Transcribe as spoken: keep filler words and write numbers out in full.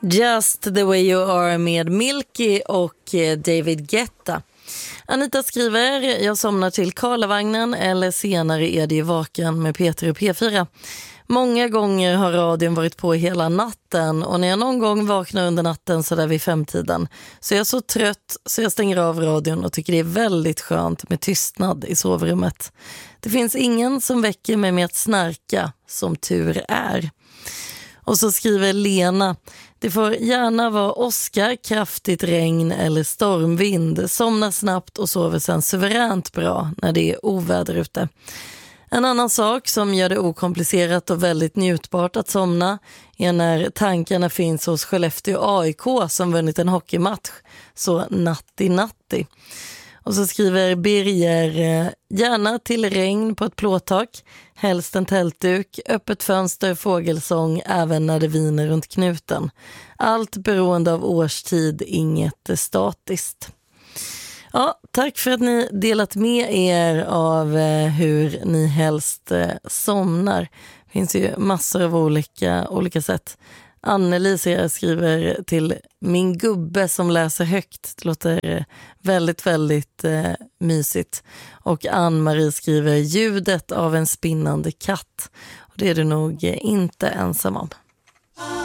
Just the way you are med Milky och David Guetta. Anita skriver, jag somnar till Karlavagnen eller senare är det ju vaken med Peter och P fyra. Många gånger har radion varit på hela natten och när jag någon gång vaknar under natten så där vid femtiden så är jag så trött så jag stänger av radion och tycker det är väldigt skönt med tystnad i sovrummet. Det finns ingen som väcker mig med att snarka, som tur är. Och så skriver Lena, det får gärna vara åska, kraftigt regn eller stormvind. Somnar snabbt och sover sen suveränt bra när det är oväder ute. En annan sak som gör det okomplicerat och väldigt njutbart att somna är när tankarna finns hos Skellefteå A I K som vunnit en hockeymatch. Så natti natti. Och så skriver Birger, gärna till regn på ett plåttak, helst en tältduk, öppet fönster, fågelsång även när det viner runt knuten. Allt beroende av årstid, inget statiskt. Ja, tack för att ni delat med er av hur ni helst somnar. Det finns ju massor av olika, olika sätt. Anneli skriver till min gubbe som läser högt. Det låter väldigt, väldigt eh, mysigt. Och Ann-Marie skriver ljudet av en spinnande katt. Och det är du nog inte ensam om.